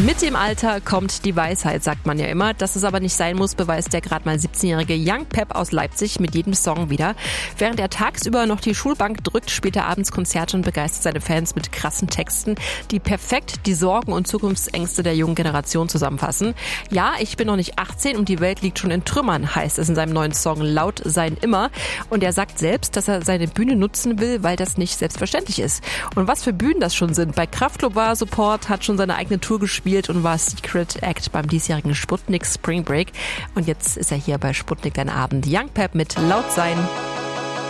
Mit dem Alter kommt die Weisheit, sagt man ja immer. Dass es aber nicht sein muss, beweist der gerade mal 17-jährige Young Pep aus Leipzig mit jedem Song wieder. Während er tagsüber noch die Schulbank drückt, spielt er abends Konzerte und begeistert seine Fans mit krassen Texten, die perfekt die Sorgen und Zukunftsängste der jungen Generation zusammenfassen. Ja, ich bin noch nicht 18 und die Welt liegt schon in Trümmern, heißt es in seinem neuen Song Laut sein immer. Und er sagt selbst, dass er seine Bühne nutzen will, weil das nicht selbstverständlich ist. Und was für Bühnen das schon sind. Bei Kraftklub war Support, hat schon seine eigene Tour gespielt und war Secret Act beim diesjährigen Sputnik Spring Break. Und jetzt ist er hier bei Sputnik Dein Abend. Young Pep mit Laut sein.